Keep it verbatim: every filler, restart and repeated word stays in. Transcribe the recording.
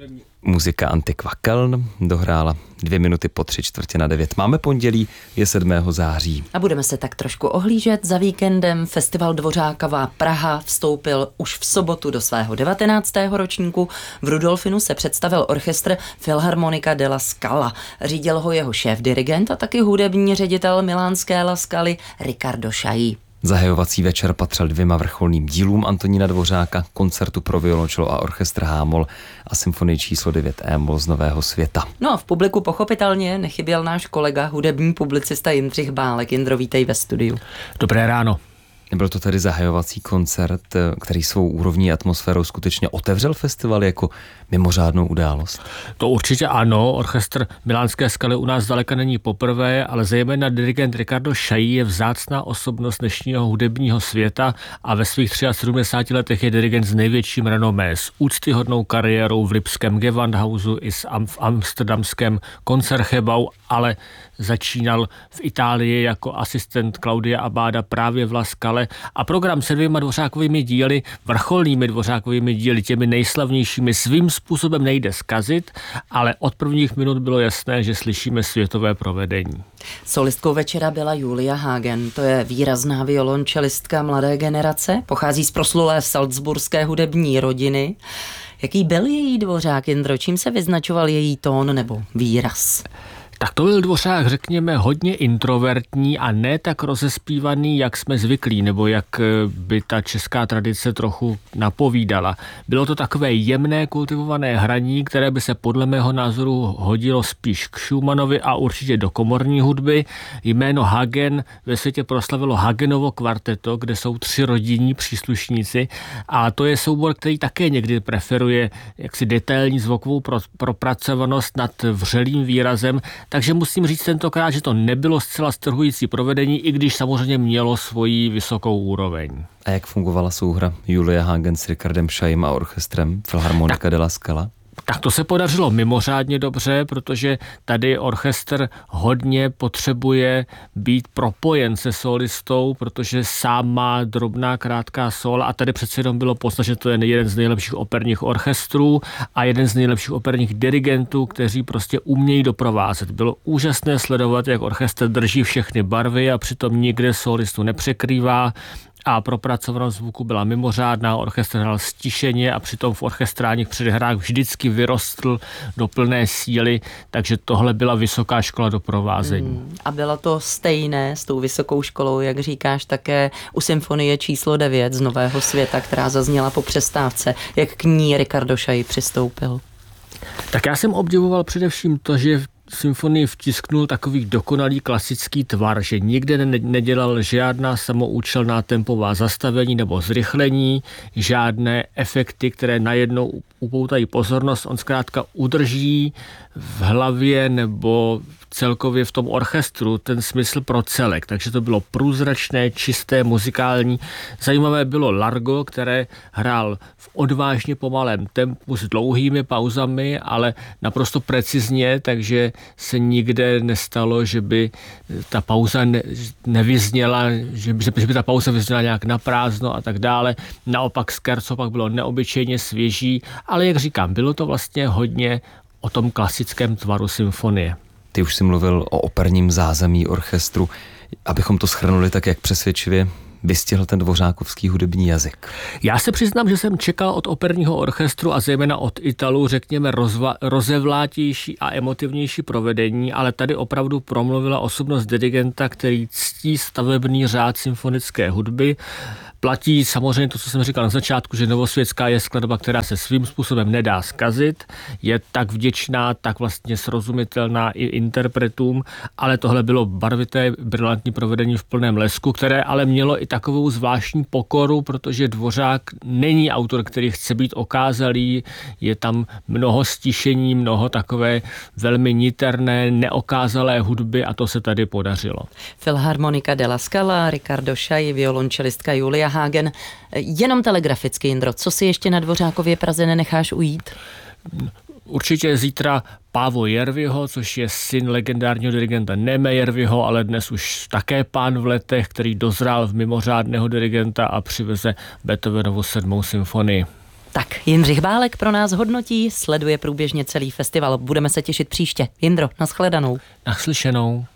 Muzika Antikva Köln dohrála dvě minuty po tři čtvrtě na devět. Máme pondělí, je sedmého září. A budeme se tak trošku ohlížet za víkendem. Festival Dvořákova Praha vstoupil už v sobotu do svého devatenáctého ročníku. V Rudolfinu se představil orchestr Filharmonica della Scala. Řídil ho jeho šéf-dirigent a taky hudební ředitel milánské La Scaly Riccardo Chailly. Zahajovací večer patřil dvěma vrcholným dílům Antonína Dvořáka, koncertu pro violončelo a orchestr H-moll a symfonii číslo devět E-moll z Nového světa. No a v publiku pochopitelně nechyběl náš kolega, hudební publicista Jindřich Bálek. Jindro, vítej ve studiu. Dobré ráno. Byl to tedy zahajovací koncert, který svou úrovní atmosférou skutečně otevřel festival jako mimořádnou událost? To určitě ano, orchestr milánské Scaly u nás zdaleka není poprvé, ale zejména dirigent Riccardo Chailly je vzácná osobnost dnešního hudebního světa a ve svých sedmdesáti třech letech je dirigent s největším renomé, s úctyhodnou kariérou v lipském Gewandhausu i v amsterdamském Concertgebouw, ale začínal v Itálii jako asistent Claudia Abbada právě v La Scale a program se dvěma Dvořákovými díly, vrcholnými Dvořákovými díly, těmi nejslavnějšími, svým způsobem nejde zkazit, ale od prvních minut bylo jasné, že slyšíme světové provedení. Solistkou večera byla Julia Hagen, to je výrazná violončelistka mladé generace, pochází z proslulé salzburské hudební rodiny. Jaký byl její Dvořák, Jindro, čím se vyznačoval její tón nebo výraz? Tak to byl Dvořák, řekněme, hodně introvertní a ne tak rozespívaný, jak jsme zvyklí, nebo jak by ta česká tradice trochu napovídala. Bylo to takové jemné, kultivované hraní, které by se podle mého názoru hodilo spíš k Schumannovi a určitě do komorní hudby. Jméno Hagen ve světě proslavilo Hagenovo kvarteto, kde jsou tři rodinní příslušníci a to je soubor, který také někdy preferuje jaksi detailní zvukovou pro, propracovanost nad vřelým výrazem. Takže musím říct tentokrát, že to nebylo zcela strhující provedení, i když samozřejmě mělo svoji vysokou úroveň. A jak fungovala souhra Julia Hagen s Riccardem Chaillym a orchestrem Filharmonica della Scala? Tak to se podařilo mimořádně dobře, protože tady orchestr hodně potřebuje být propojen se solistou, protože sám má drobná krátká sóla a tady přece jenom bylo poznat, že to je jeden z nejlepších operních orchestrů a jeden z nejlepších operních dirigentů, kteří prostě umějí doprovázet. Bylo úžasné sledovat, jak orchestr drží všechny barvy a přitom nikde solistu nepřekrývá. A propracovanost zvuku byla mimořádná, orchestr hrál stišeně a přitom v orchestrálních předhrách vždycky vyrostl do plné síly, takže tohle byla vysoká škola doprovázení. Hmm. A bylo to stejné s tou vysokou školou, jak říkáš, také u symfonie číslo devět z Nového světa, která zazněla po přestávce. Jak k ní Riccardo Chailly přistoupil? Tak já jsem obdivoval především to, že symfonii vtisknul takový dokonalý klasický tvar, že nikde ne- nedělal žádná samoučelná tempová zastavení nebo zrychlení, žádné efekty, které najednou upoutají pozornost. On zkrátka udrží v hlavě nebo celkově v tom orchestru ten smysl pro celek. Takže to bylo průzračné, čisté, muzikální. Zajímavé bylo Largo, které hrál v odvážně pomalém tempu s dlouhými pauzami, ale naprosto precizně, takže se nikde nestalo, že by ta pauza ne, nevyzněla, že, že by ta pauza vyzněla nějak na prázdno a tak dále. Naopak scherzo pak bylo neobyčejně svěží, ale jak říkám, bylo to vlastně hodně o tom klasickém tvaru symfonie. Ty už jsi mluvil o operním zázemí orchestru. Abychom to shrnuli tak, jak přesvědčivě vystihl ten dvořákovský hudební jazyk. Já se přiznám, že jsem čekal od operního orchestru a zejména od Italů, řekněme, rozva- rozevlátější a emotivnější provedení, ale tady opravdu promluvila osobnost dirigenta, který ctí stavební řád symfonické hudby. Platí samozřejmě to, co jsem říkal na začátku, že Novosvětská je skladba, která se svým způsobem nedá zkazit, je tak vděčná, tak vlastně srozumitelná i interpretům, ale tohle bylo barvité, brilantní provedení v plném lesku, které ale mělo i takovou zvláštní pokoru, protože Dvořák není autor, který chce být okázalý, je tam mnoho stišení, mnoho takové velmi niterné, neokázalé hudby a to se tady podařilo. Filharmonica della Scala, Riccardo Chailly, violončelistka Julia Hagen. Jenom telegraficky, Jindro, co si ještě na Dvořákově Praze nenecháš ujít? Určitě zítra Pávo Järviho, což je syn legendárního dirigenta Neme Järviho, ale dnes už také pán v letech, který dozrál v mimořádného dirigenta a přiveze Beethovenovu sedmou symfonii. Tak, Jindřich Bálek pro nás hodnotí, sleduje průběžně celý festival. Budeme se těšit příště. Jindro, nashledanou. Naslyšenou.